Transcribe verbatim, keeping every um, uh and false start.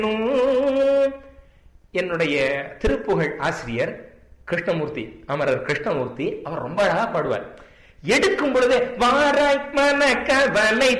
என்னுடைய திருப்புகழ் ஆசிரியர் கிருஷ்ணமூர்த்தி, அமரர் கிருஷ்ணமூர்த்தி, அவர் ரொம்ப அழகா பாடுவார். எடுக்கும் பொழுதே வாராய் மன கவலை